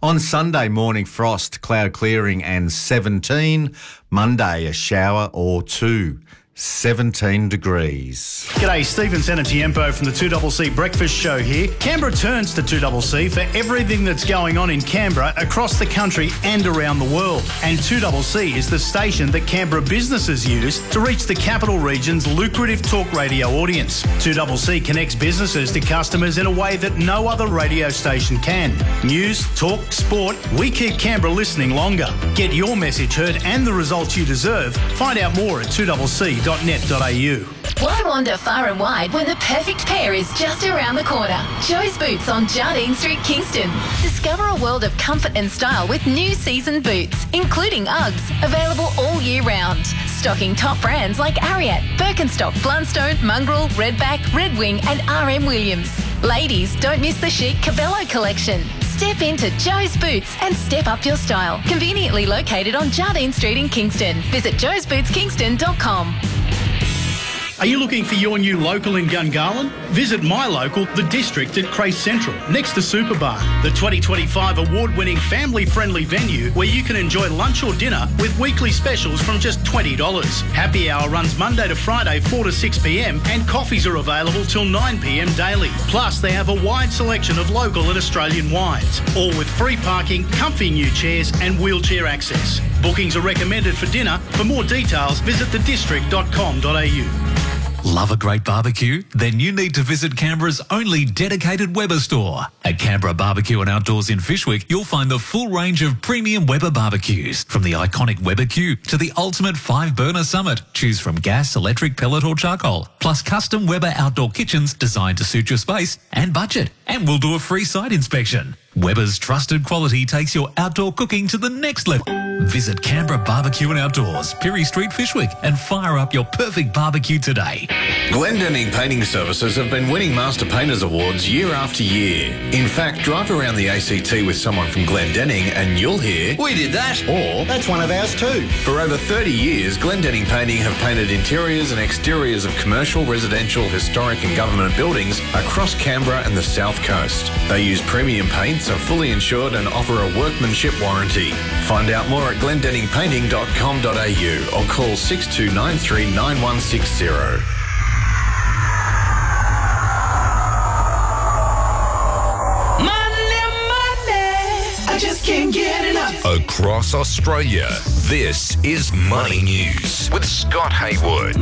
On Sunday, morning frost, cloud clearing and 17. Monday, a shower or two. 17 degrees. G'day, Stephen Senatiempo from the 2CC Breakfast Show here. Canberra turns to 2CC for everything that's going on in Canberra, across the country and around the world. And 2CC is the station that Canberra businesses use to reach the capital region's lucrative talk radio audience. 2CC connects businesses to customers in a way that no other radio station can. News, talk, sport, we keep Canberra listening longer. Get your message heard and the results you deserve. Find out more at 2CC.net.au. Why wander far and wide when the perfect pair is just around the corner? Joe's Boots on Jardine Street, Kingston. Discover a world of comfort and style with new season boots, including Uggs, available all year round. Stocking top brands like Ariat, Birkenstock, Blundstone, Mongrel, Redback, Red Wing and RM Williams. Ladies, don't miss the chic Cabello collection. Step into Joe's Boots and step up your style. Conveniently located on Jardine Street in Kingston. Visit joesbootskingston.com. Are you looking for your new local in Gungahlin? Visit my local, The District at Crace Central, next to Superbar, the 2025 award-winning family-friendly venue where you can enjoy lunch or dinner with weekly specials from just $20. Happy hour runs Monday to Friday 4 to 6 p.m. and coffees are available till 9 p.m. daily. Plus, they have a wide selection of local and Australian wines, all with free parking, comfy new chairs and wheelchair access. Bookings are recommended for dinner. For more details, visit thedistrict.com.au. Love a great barbecue? Then you need to visit Canberra's only dedicated Weber store. At Canberra Barbecue and Outdoors in Fyshwick, you'll find the full range of premium Weber barbecues. From the iconic Weber Q to the ultimate 5-burner Summit. Choose from gas, electric, pellet or charcoal. Plus custom Weber outdoor kitchens designed to suit your space and budget. And we'll do a free site inspection. Weber's trusted quality takes your outdoor cooking to the next level. Visit Canberra Barbecue and Outdoors, Pirie Street, Fyshwick, and fire up your perfect barbecue today. Glendinning Painting Services have been winning Master Painters Awards year after year. In fact, drive around the ACT with someone from Glendinning and you'll hear, "We did that," or "That's one of ours too." For over 30 years, Glendinning Painting have painted interiors and exteriors of commercial, residential, historic and government buildings across Canberra and the South Coast. They use premium paints, are fully insured and offer a workmanship warranty. Find out more at glendenningpainting.com.au or call 6293 9160. I just can't get enough. Across Australia, this is Money News with Scott Haywood.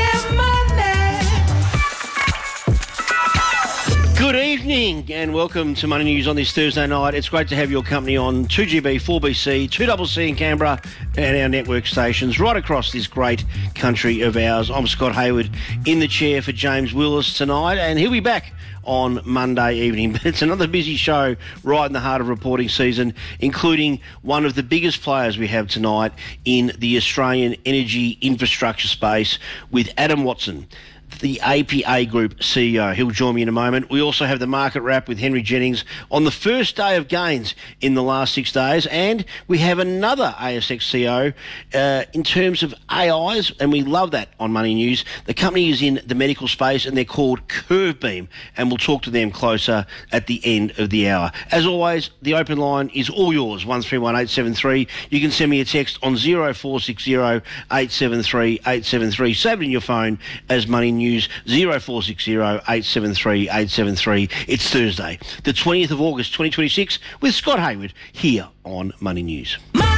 Good evening and welcome to Money News on this Thursday night. It's great to have your company on 2GB, 4BC, 2CC in Canberra and our network stations right across this great country of ours. I'm Scott Haywood in the chair for James Willis tonight and he'll be back on Monday evening. But it's another busy show right in the heart of reporting season, including one of the biggest players we have tonight in the Australian energy infrastructure space with Adam Watson, the APA Group CEO. He'll join me in a moment. We also have the market wrap with Henry Jennings on the first day of gains in the last 6 days. And we have another ASX CEO in terms of AIs, and we love that on Money News. The company is in the medical space and they're called Curvebeam, and we'll talk to them closer at the end of the hour. As always, the open line is all yours, 131873. You can send me a text on 0460 873 873. Save it in your phone as Money News. 0460 873 873. It's Thursday, the 20th of August 2026 with Scott Haywood here on Money News.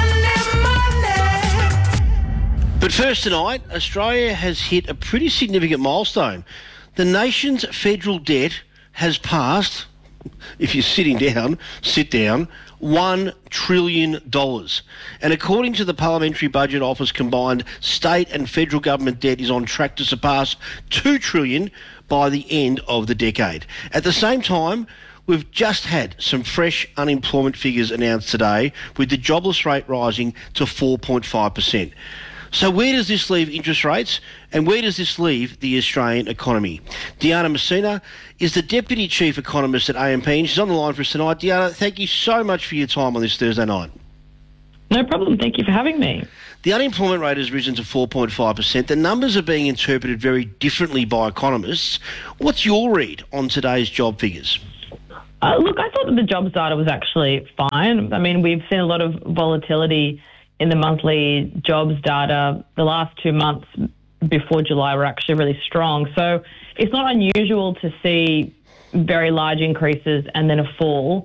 But first tonight, Australia has hit a pretty significant milestone. The nation's federal debt has passed, if you're sitting down, sit down, $1 trillion. And according to the Parliamentary Budget Office, combined state and federal government debt is on track to surpass $2 trillion by the end of the decade. At the same time, we've just had some fresh unemployment figures announced today, with the jobless rate rising to 4.5%. So where does this leave interest rates and where does this leave the Australian economy? Diana Messina is the Deputy Chief Economist at AMP and she's on the line for us tonight. Diana, thank you so much for your time on this Thursday night. No problem. Thank you for having me. The unemployment rate has risen to 4.5%. The numbers are being interpreted very differently by economists. What's your read on today's job figures? Look, I thought that the jobs data was actually fine. I mean, we've seen a lot of volatility in the monthly jobs data. The last 2 months before July were actually really strong. So it's not unusual to see very large increases and then a fall.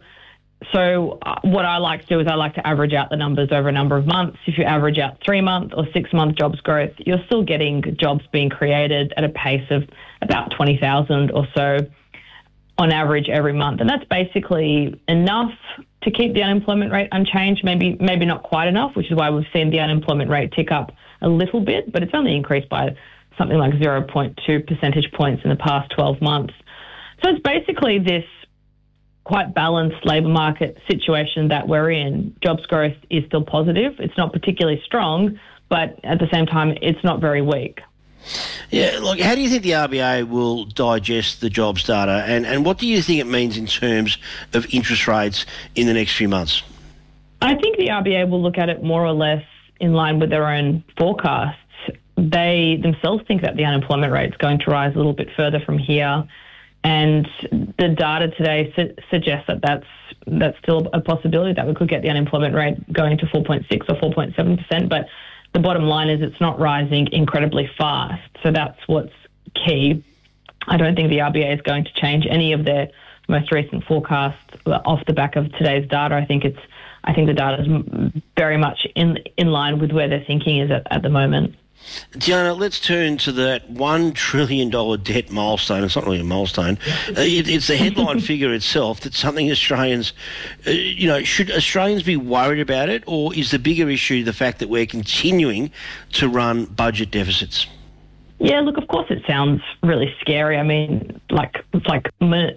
So what I like to do is I like to average out the numbers over a number of months. If you average out 3-month or 6-month jobs growth, you're still getting jobs being created at a pace of about 20,000 or so on average every month. And that's basically enough to keep the unemployment rate unchanged, maybe not quite enough, which is why we've seen the unemployment rate tick up a little bit, but it's only increased by something like 0.2 percentage points in the past 12 months. So it's basically this quite balanced labour market situation that we're in. Jobs growth is still positive. It's not particularly strong, but at the same time, it's not very weak. Yeah, look, how do you think the RBA will digest the jobs data, and what do you think it means in terms of interest rates in the next few months? I think the RBA will look at it more or less in line with their own forecasts. They themselves think that the unemployment rate is going to rise a little bit further from here, and the data today suggests that that's still a possibility, that we could get the unemployment rate going to 4.6 or 4.7%, but the bottom line is it's not rising incredibly fast. So that's what's key. I don't think the RBA is going to change any of their most recent forecasts off the back of today's data. I think the data is very much in line with where their thinking is at the moment. Diana, let's turn to that $1 trillion debt milestone. It's not really a milestone. It's the headline figure itself. That's something Australians, should Australians be worried about it, or is the bigger issue the fact that we're continuing to run budget deficits? Yeah, look, of course it sounds really scary. I mean, it's like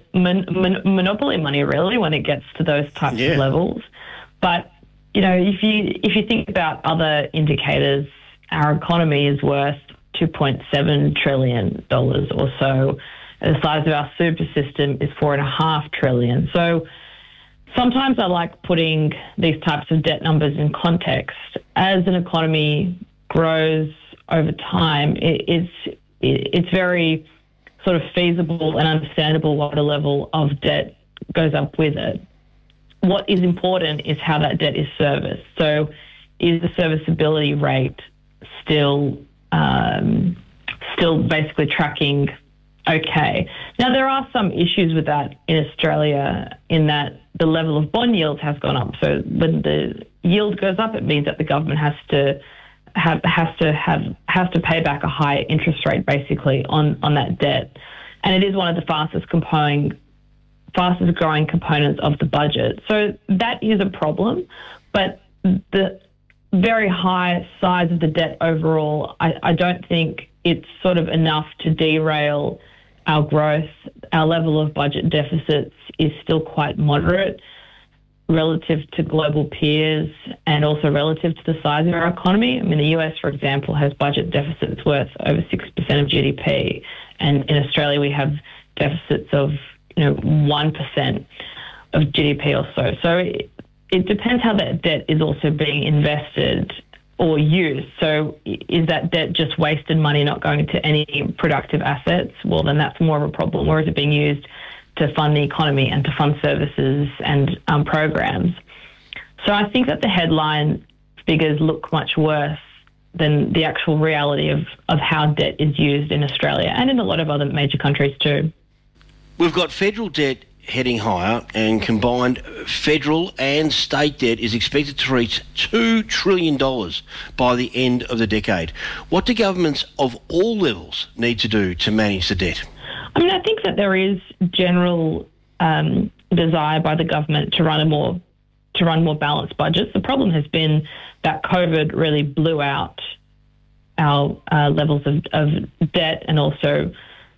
monopoly money, really, when it gets to those types of levels. But, if you think about other indicators, our economy is worth $2.7 trillion or so. The size of our super system is $4.5 trillion. So sometimes I like putting these types of debt numbers in context. As an economy grows over time, it's very sort of feasible and understandable what the level of debt goes up with it. What is important is how that debt is serviced. So is the serviceability rate still basically tracking okay? Now, there are some issues with that in Australia in that the level of bond yields has gone up. So when the yield goes up, it means that the government has to pay back a higher interest rate basically on that debt. And it is one of the fastest growing components of the budget. So that is a problem, but the very high size of the debt overall, I don't think it's sort of enough to derail our growth. Our level of budget deficits is still quite moderate relative to global peers and also relative to the size of our economy. I mean, the US, for example, has budget deficits worth over 6% of GDP, and in Australia we have deficits of 1% of GDP or so. So it depends how that debt is also being invested or used. So is that debt just wasted money not going to any productive assets? Well, then that's more of a problem. Or is it being used to fund the economy and to fund services and programs? So I think that the headline figures look much worse than the actual reality of how debt is used in Australia and in a lot of other major countries too. We've got federal debt heading higher, and combined federal and state debt is expected to reach $2 trillion by the end of the decade. What do governments of all levels need to do to manage the debt? I mean, I think that there is general desire by the government to run more balanced budgets. The problem has been that COVID really blew out our levels of debt and also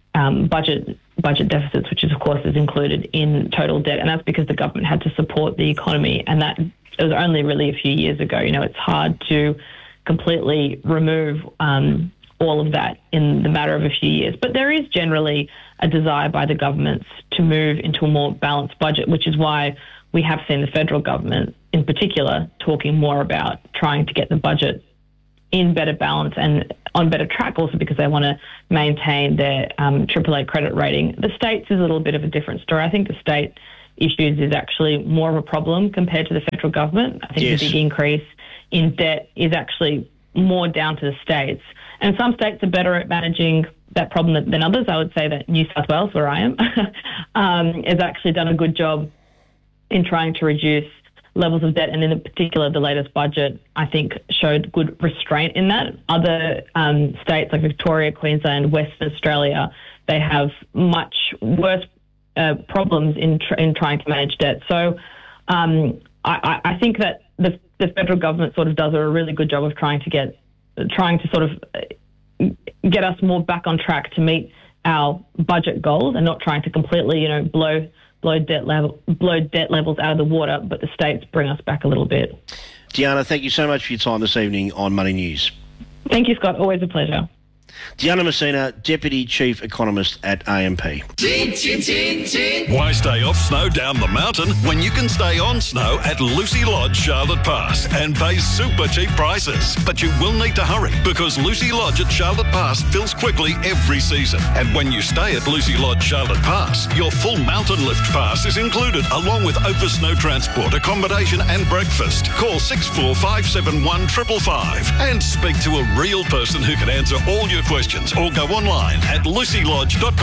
budget deficits, which is, of course, is included in total debt. And that's because the government had to support the economy. And that it was only really a few years ago. It's hard to completely remove all of that in the matter of a few years. But there is generally a desire by the governments to move into a more balanced budget, which is why we have seen the federal government in particular talking more about trying to get the budget in better balance and on better track, also because they want to maintain their AAA credit rating. The states is a little bit of a different story. I think the state issues is actually more of a problem compared to the federal government. I think Yes. the big increase in debt is actually more down to the states. And some states are better at managing that problem than others. I would say that New South Wales, where I am, has actually done a good job in trying to reduce levels of debt, and in particular, the latest budget, I think, showed good restraint in that. Other states like Victoria, Queensland, Western Australia, they have much worse problems in trying to manage debt. So I think that the federal government sort of does a really good job of trying to sort of get us more back on track to meet our budget goals, and not trying to completely, blow debt levels out of the water, but the states bring us back a little bit. Deanna, thank you so much for your time this evening on Money News. Thank you, Scott. Always a pleasure. Deanna Messina, Deputy Chief Economist at AMP. Why stay off snow down the mountain when you can stay on snow at Lucy Lodge, Charlotte Pass, and pay super cheap prices? But you will need to hurry, because Lucy Lodge at Charlotte Pass fills quickly every season. And when you stay at Lucy Lodge, Charlotte Pass, your full mountain lift pass is included, along with over snow transport, accommodation and breakfast. Call 6457 555 and speak to a real person who can answer all your questions, or go online at lucylodge.com.